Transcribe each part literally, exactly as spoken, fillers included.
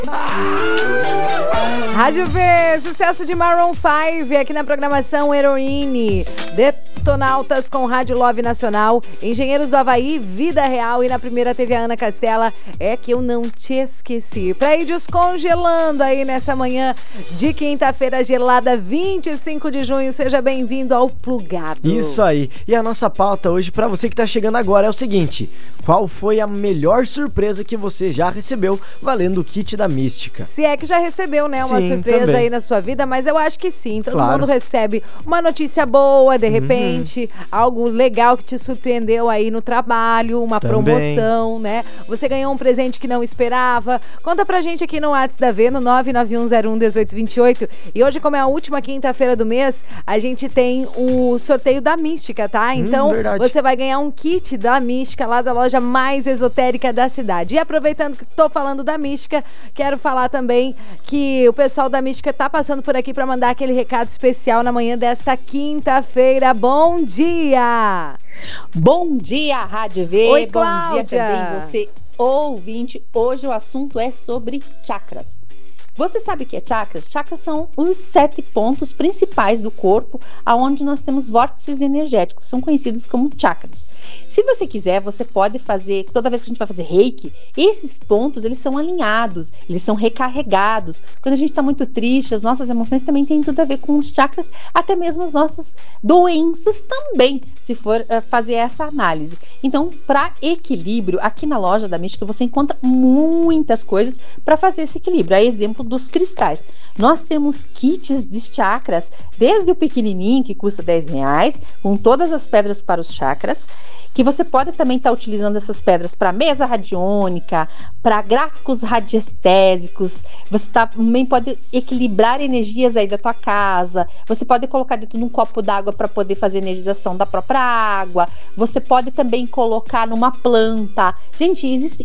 Rádio V, sucesso de Maroon cinco, aqui na programação Heroine. Detonautas com Rádio Love Nacional, Engenheiros do Havaí, Vida Real, e na primeira teve a Ana Castela, É Que Eu Não Te Esqueci. Pra ir descongelando aí nessa manhã de quinta-feira gelada, vinte e cinco de junho, seja bem-vindo ao Plugado. Isso aí, e a nossa pauta hoje pra você que tá chegando agora é o seguinte: qual foi a melhor surpresa que você já recebeu valendo o kit da Mística? Se é que já recebeu, né, uma Sim, surpresa também. aí na sua vida, mas eu acho que sim, todo Claro. mundo recebe uma notícia boa, de repente, uhum. algo legal que te surpreendeu aí no trabalho, uma Também. promoção, né? Você ganhou um presente que não esperava. Conta pra gente aqui no WhatsApp da V, no nove nove um zero um um oito dois oito. E hoje, como é a última quinta-feira do mês, a gente tem o sorteio da Mística, tá? Então, hum, verdade. você vai ganhar um kit da Mística, lá da loja mais esotérica da cidade. E aproveitando que tô falando da Mística, quero falar também que o pessoal da Mística tá passando por aqui para mandar aquele recado especial na manhã desta quinta-feira. Bom dia! Bom dia, Rádio V. Oi, bom Cláudia. dia também você, ouvinte. Hoje o assunto é sobre chakras. Você sabe o que é chakras? Chakras são os sete pontos principais do corpo, aonde nós temos vórtices energéticos, são conhecidos como chakras. Se você quiser, você pode fazer, toda vez que a gente vai fazer reiki, esses pontos, eles são alinhados, eles são recarregados. Quando a gente está muito triste, as nossas emoções também têm tudo a ver com os chakras, até mesmo as nossas doenças também, se for uh, fazer essa análise. Então, para equilíbrio, aqui na loja da Mística você encontra muitas coisas para fazer esse equilíbrio. A exemplo dos cristais. Nós temos kits de chakras, desde o pequenininho, que custa dez reais, com todas as pedras para os chakras, que você pode também estar tá utilizando essas pedras para mesa radiônica, para gráficos radiestésicos. Você tá, também pode equilibrar energias aí da tua casa. Você pode colocar dentro de um copo d'água para poder fazer energização da própria água. Você pode também colocar numa planta. Gente, existem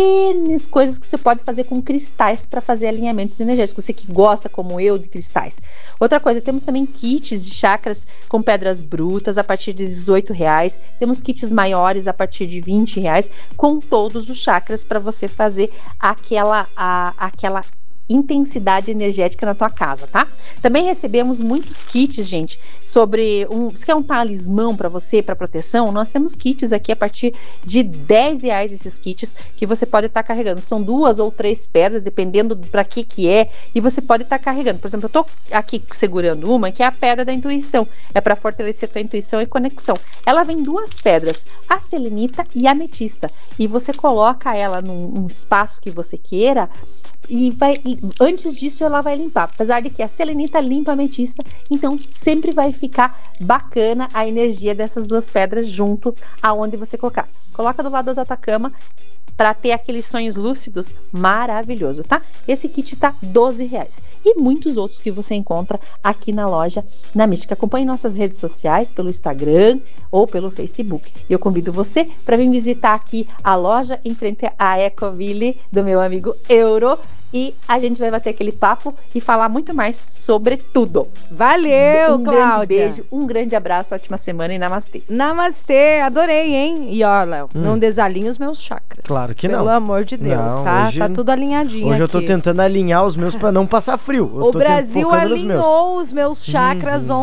N coisas que você pode fazer com cristais para fazer alinhamento energéticos, você que gosta, como eu, de cristais. Outra coisa, temos também kits de chakras com pedras brutas a partir de dezoito reais, temos kits maiores a partir de vinte reais, com todos os chakras para você fazer aquela, a, aquela intensidade energética na tua casa, tá? Também recebemos muitos kits, gente, sobre um, se quer um talismã para você, para proteção, nós temos kits aqui a partir de dez reais, esses kits que você pode estar tá carregando. São duas ou três pedras, dependendo para que que é, e você pode estar tá carregando. Por exemplo, eu tô aqui segurando uma que é a pedra da intuição, é para fortalecer a tua intuição e conexão. Ela vem duas pedras, a selenita e a ametista, e você coloca ela num, num espaço que você queira e vai, e antes disso ela vai limpar, apesar de que a selenita limpa a ametista, então sempre vai ficar bacana a energia dessas duas pedras junto aonde você colocar. Coloca do lado da tua cama para ter aqueles sonhos lúcidos maravilhoso, tá? Esse kit tá doze reais. E muitos outros que você encontra aqui na loja na Mística. Acompanhe nossas redes sociais pelo Instagram ou pelo Facebook. E eu convido você para vir visitar aqui a loja em frente à Ecoville do meu amigo Euro. E a gente vai bater aquele papo e falar muito mais sobre tudo. Valeu, um Cláudia. Um grande beijo, um grande abraço, ótima semana e namastê. Namastê, adorei, hein? E ó, Léo, hum. não desalinhe os meus chakras. Claro que Pelo não. Pelo amor de Deus, não, tá? Hoje, tá tudo alinhadinho hoje aqui. eu tô tentando alinhar os meus pra não passar frio. Eu o tô Brasil alinhou os meus, os meus chakras hum.